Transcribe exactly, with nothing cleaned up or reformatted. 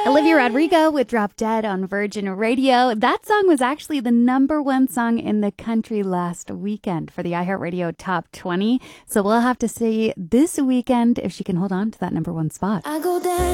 Olivia Rodrigo with Drop Dead on Virgin Radio. That song was actually the number one song in the country last weekend for the iHeartRadio Top twenty. So we'll have to see this weekend if she can hold on to that number one spot. I go down.